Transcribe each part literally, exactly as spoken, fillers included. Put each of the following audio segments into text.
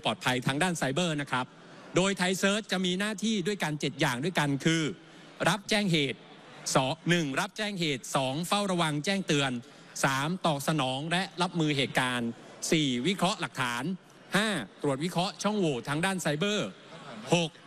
ปลอดภัยทางด้านไซเบอร์นะครับโดยไทยเซิร์ชจะมีหน้าที่ด้วยกันเจ็ดอย่างด้วยกันคือรับแจ้งเหตุสอง หนึ่งรับแจ้งเหตุสองเฝ้าระวังแจ้งเตือนสามตอบสนองและรับมือเหตุการณ์สี่วิเคราะห์หลักฐานห้าตรวจวิเคราะห์ช่องโหว่ทางด้านไซเบอร์หก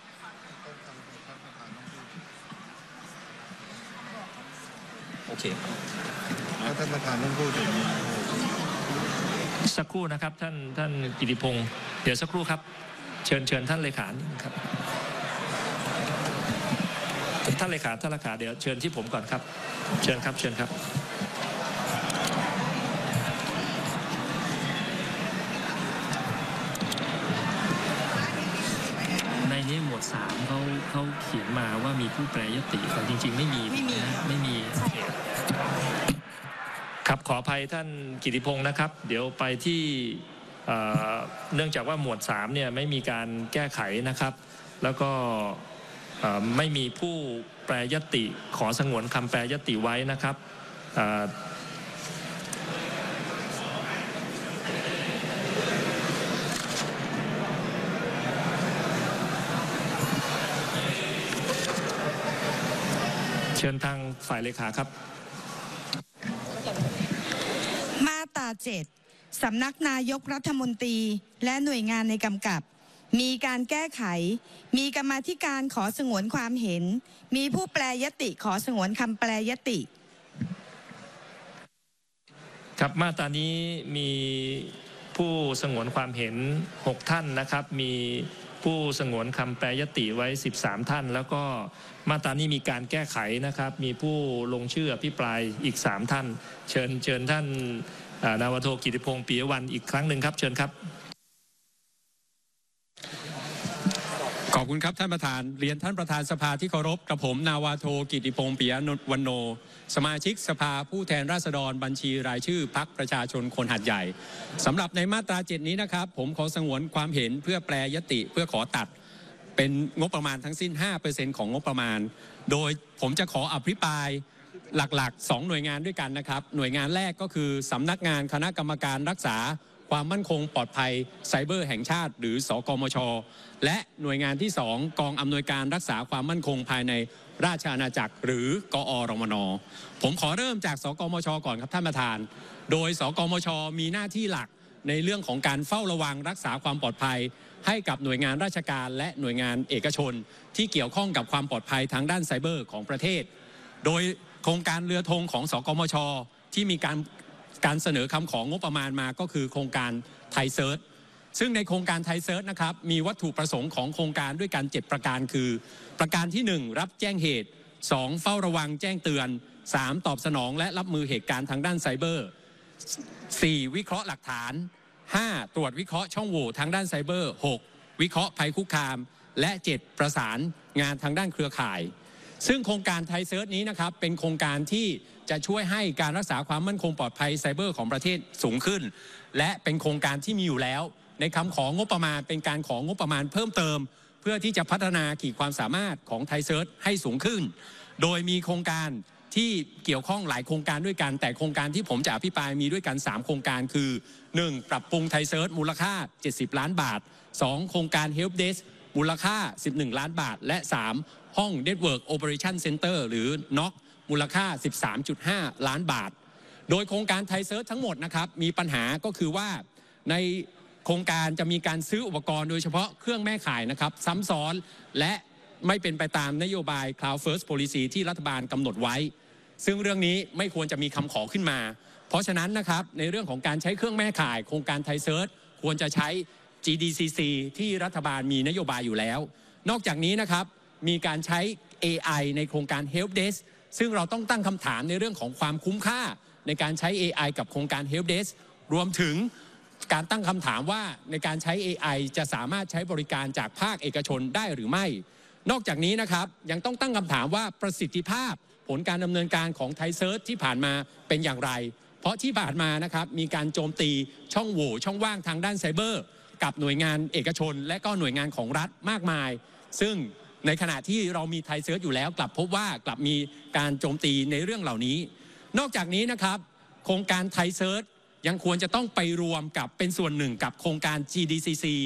โอเคท่านประธานต้องพูดอย่างนี้สักครู่นะครับท่านท่านกิติพงศ์เดี๋ยวสักครู่ครับเชิญเชิญท่านเลขาครับท่านเลขาท่านเลขาเดี๋ยวเชิญที่ผมก่อนครับเชิญครับเชิญครับในนี้หมวดสามเขาเขาเขียนมาว่ามีผู้แปรยติแต่จริงๆไม่มีไม่มีไม่มีครับขออภัยท่านกิติพงศ์นะครับเดี๋ยวไปที่เนื่องจากว่าหมวดสามเนี่ยไม่มีการแก้ไขนะครับแล้วก็ไม่มีผู้แปรยติขอสงวนคำแปรยติไว้นะครับเชิญทางฝ่ายเลขาครับมาตราเจ็ดสำนักนายกรัฐมนตรีและหน่วยงานในกำกับมีการแก้ไขมีกรรมาธิการขอสงวนความเห็นมีผู้แปรยติขอสงวนคำแปรยติครับมาตรานี้มีผู้สงวนความเห็นหกท่านนะครับมีผู้สงวนคำแปรยติไว้สิบสามท่านแล้วก็มาตรานี้มีการแก้ไขนะครับมีผู้ลงชื่ออภิปรายอีกสามท่านเชิญเชิญท่านนาวาโทกิติพงศ์ปิยวรรณอีกครั้งหนึ่งครับเชิญครับขอบคุณครับท่านประธานเรียนท่านประธานสภาที่เคารพกระผมนาวาโทกิติพงศ์ปิยวรรณโนสมาชิกสภาผู้แทนราษฎรบัญชีรายชื่อพรรคประชาชนคนหาดใหญ่สำหรับในมาตราเจ็ดนี้นะครับผมขอสงวนความเห็นเพื่อแปรยติเพื่อขอตัดเป็นงบประมาณทั้งสิ้น ห้าเปอร์เซ็นต์ ของงบประมาณโดยผมจะขออภิปรายหลักๆสองหน่วยงานด้วยกันนะครับหน่วยงานแรกก็คือสำนักงานคณะกรรมการรักษาความมั่นคงปลอดภัยไซเบอร์แห่งชาติหรือสกมชและหน่วยงานที่สองกองอำนวยการรักษาความมั่นคงภายในราชอาณาจักรหรือกอรมนผมขอเริ่มจากสกมชก่อนครับท่านประธานโดยสกมชมีหน้าที่หลักในเรื่องของการเฝ้าระวังรักษาความปลอดภัยให้กับหน่วยงานราชการและหน่วยงานเอกชนที่เกี่ยวข้องกับความปลอดภัยทางด้านไซเบอร์ของประเทศโดยโครงการเรือธงของสกมชที่มีการการเสนอคำของงบประมาณมาก็คือโครงการไทยเซิร์ชซึ่งในโครงการไทยเซิร์ชนะครับมีวัตถุประสงค์ของโครงการด้วยกันเจ็ดประการคือประการที่หนึ่งรับแจ้งเหตุสองเฝ้าระวังแจ้งเตือนสามตอบสนองและรับมือเหตุการณ์ทางด้านไซเบอร์สี่วิเคราะห์หลักฐานห้าตรวจวิเคราะห์ช่องโหว่ทางด้านไซเบอร์หกวิเคราะห์ภัยคุกคามและเจ็ดประสานงานทางด้านเครือข่ายซึ่งโครงการไทยเซิร์ชนี้นะครับเป็นโครงการที่จะช่วยให้การรักษาความมั่นคงปลอดภัยไซเบอร์ของประเทศสูงขึ้นและเป็นโครงการที่มีอยู่แล้วในคำของงบประมาณเป็นการของงบประมาณเพิ่มเติมเพื่อที่จะพัฒนาขีดความสามารถของไทยเซิร์ชให้สูงขึ้นโดยมีโครงการที่เกี่ยวข้องหลายโครงการด้วยกันแต่โครงการที่ผมจะอภิปรายมีด้วยกันสามโครงการคือหนึ่งปรับปรุงไทยเซิร์ชมูลค่าเจ็ดสิบล้านบาทสองโครงการ Help Desk มูลค่าสิบเอ็ดล้านบาทและสามห้อง Network Operation Center หรือ เอ็น โอ ซี มูลค่า สิบสามจุดห้า ล้านบาทโดยโครงการไทยเซิร์ชทั้งหมดนะครับมีปัญหาก็คือว่าในโครงการจะมีการซื้ออุปกรณ์โดยเฉพาะเครื่องแม่ข่ายนะครับซ้ำซ้อนและไม่เป็นไปตามนโยบาย Cloud First Policy ที่รัฐบาลกำหนดไว้ซึ่งเรื่องนี้ไม่ควรจะมีคำขอขึ้นมาเพราะฉะนั้นนะครับในเรื่องของการใช้เครื่องแม่ข่ายโครงการไทยเซิร์ชควรจะใช้ จี ดี ซี ซี ที่รัฐบาลมีนโยบายอยู่แล้วนอกจากนี้นะครับมีการใช้ เอ ไอ ในโครงการ Help Desk ซึ่งเราต้องตั้งคำถามในเรื่องของความคุ้มค่าในการใช้ เอ ไอ กับโครงการ Help Desk รวมถึงการตั้งคำถามว่าในการใช้ เอ ไอ จะสามารถใช้บริการจากภาคเอกชนได้หรือไม่นอกจากนี้นะครับยังต้องตั้งคำถามว่าประสิทธิภาพผลการดำเนินการของไทยเซิร์ชที่ผ่านมาเป็นอย่างไรเพราะที่ผ่านมานะครับมีการโจมตีช่องโหว่ช่องว่างทางด้านไซเบอร์กับหน่วยงานเอกชนและก็หน่วยงานของรัฐมากมายซึ่งในขณะที่เรามีไทยเซิร์ชอยู่แล้วกลับพบว่ากลับมีการโจมตีในเรื่องเหล่านี้นอกจากนี้นะครับโครงการไทยเซิร์ชยังควรจะต้องไปรวมกับเป็นส่วนหนึ่งกับโครงการ จี ดี ซี ซี